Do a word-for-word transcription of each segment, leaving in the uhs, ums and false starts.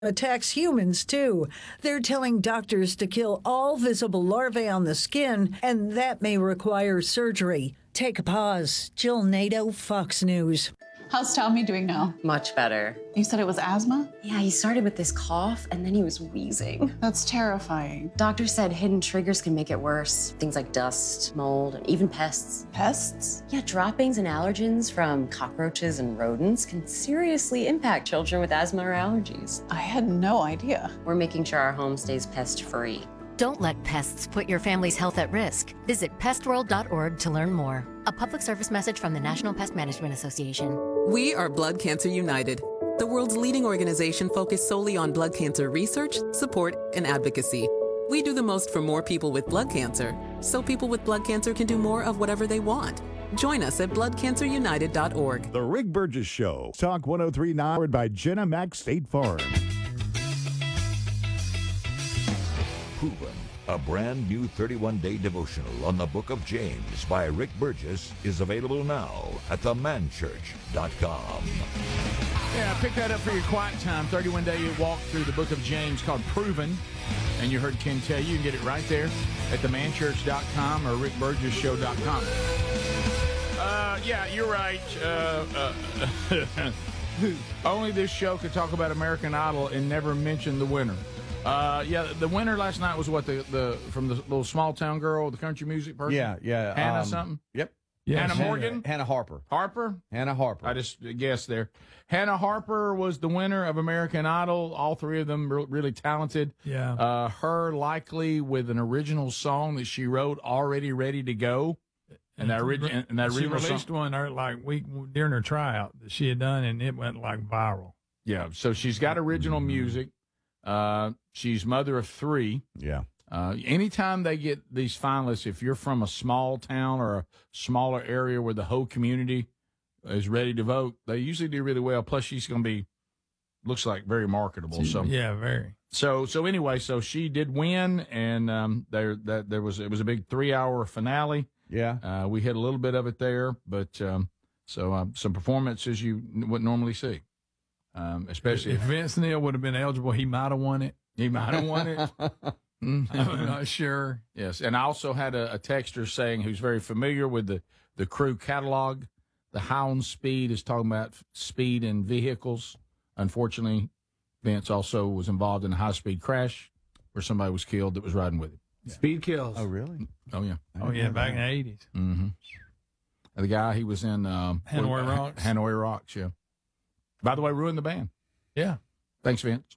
attacks humans, too. They're telling doctors to kill all visible larvae on the skin, and that may require surgery. Take a pause. Jill Nato, Fox News. How's Tommy doing now? Much better. You said it was asthma? Yeah, he started with this cough, and then he was wheezing. That's terrifying. Doctor said hidden triggers can make it worse. Things like dust, mold, and even pests. Pests? Yeah, droppings and allergens from cockroaches and rodents can seriously impact children with asthma or allergies. I had no idea. We're making sure our home stays pest-free. Don't let pests put your family's health at risk. Visit pest world dot org to learn more. A public service message from the National Pest Management Association. We are Blood Cancer United, the world's leading organization focused solely on blood cancer research, support, and advocacy. We do the most for more people with blood cancer, so people with blood cancer can do more of whatever they want. Join us at blood cancer united dot org. The Rick Burgess Show. Talk one oh three point nine, powered by Jenna Mac State Farm. Proven, a brand new thirty-one day devotional on the book of James by Rick Burgess is available now at the man church dot com. Yeah, pick that up for your quiet time. thirty-one day walk through the book of James called Proven. And you heard Ken tell you, you can get it right there at the man church dot com or rick burgess show dot com. Uh, yeah, you're right. Uh, uh, only this show could talk about American Idol and never mention the winner. Uh, yeah, the winner last night was what, the, the from the little small town girl, the country music person? Yeah, yeah. Hannah um, something? Yep. Yeah, Hannah Hannah Morgan? Hannah Harper. Harper? Hannah Harper. I just guessed there. Hannah Harper was the winner of American Idol. All three of them re- really talented. Yeah. Uh, her likely with an original song that she wrote already ready to go. And that, origi- and that she original released song, one her, like week during her tryout that she had done, and it went like viral. Yeah, so she's got original music. Uh, she's mother of three. Yeah. Uh, anytime they get these finalists, if you're from a small town or a smaller area where the whole community is ready to vote, they usually do really well. Plus, she's going to be, looks like very marketable. So yeah, very. So so anyway, so she did win, and um, there that there was it was a big three hour finale. Yeah. Uh, we hit a little bit of it there, but um, so um, some performances you wouldn't normally see, um, especially if, if Vince Neil would have been eligible, he might have won it. He might have won it. I'm not sure. Yes, and I also had a, a texter saying who's very familiar with the, the crew catalog. The Hound Speed is talking about speed in vehicles. Unfortunately, Vince also was involved in a high-speed crash where somebody was killed that was riding with him. Yeah. Speed kills. Oh, really? Oh, yeah. Oh, yeah, back in the eighties. Mm-hmm. The guy, he was in... Um, Hanoi Rocks. Hanoi Rocks, yeah. By the way, ruined the band. Yeah. Thanks, Vince.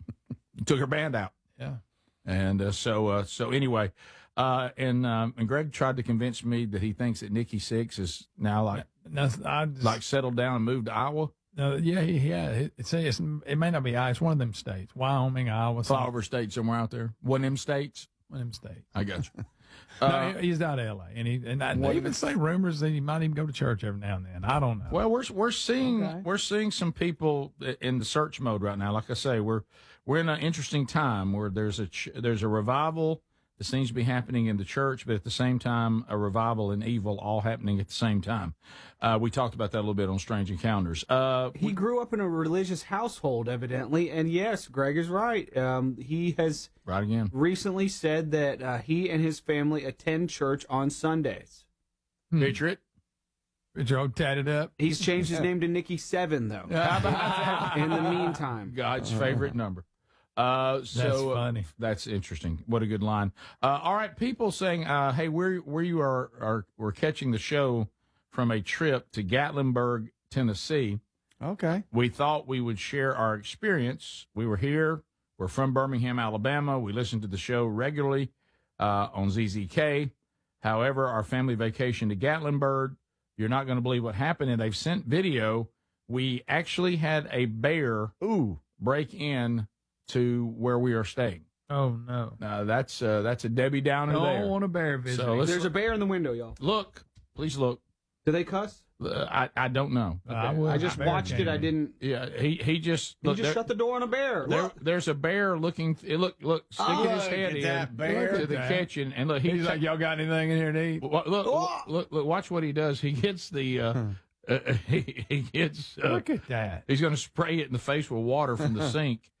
Took her band out. Yeah. And uh, so, uh, so anyway, uh, and um, and Greg tried to convince me that he thinks that Nikki Sixx is now like no, I just, like settled down and moved to Iowa. No, yeah, yeah. It, it's, it's it may not be Iowa. It's one of them states: Wyoming, Iowa, Flower State, somewhere out there. One of them states. One of them states. I got you. no, uh, he, he's out of L A, and he and I, they even say rumors that he might even go to church every now and then. I don't know. Well, we're we're seeing okay. we're seeing some people in the search mode right now. Like I say, we're we're in an interesting time where there's a ch- there's a revival that seems to be happening in the church, but at the same time, a revival and evil all happening at the same time. Uh, we talked about that a little bit on Strange Encounters. Uh, he we, grew up in a religious household, evidently, and yes, Greg is right. Um, he has right again recently said that uh, he and his family attend church on Sundays. Hmm. Picture it. Picture all tatted up. He's changed his name to Nikki Seven, though. How about that? In the meantime, God's favorite number. Uh, so that's funny. Uh, that's interesting. What a good line. Uh, all right, people saying, uh, "Hey, where where you are are we're catching the show from a trip to Gatlinburg, Tennessee." Okay. We thought we would share our experience. We were here. We're from Birmingham, Alabama. We listen to the show regularly uh, on Z Z K. However, our family vacation to Gatlinburg, you're not going to believe what happened, and they've sent video. We actually had a bear ooh break in to where we are staying. Oh no! Uh, that's uh, that's a Debbie Downer I there. don't want a bear visit. So there's a bear in the window, y'all. Look, please look. Do they cuss? Uh, I I don't know. Okay. I, would, I just watched it. I didn't. Yeah, he he just he look, just there, shut the door on a bear. There, Look. there's a bear looking. Look look sticking oh, his head in that bear. to the that. kitchen, and look, he's he, like, y'all got anything in here to eat? Look look, oh! look look watch what he does. He gets the. Uh, uh, he, he gets. Uh, Look at that. He's going to spray it in the face with water from the sink.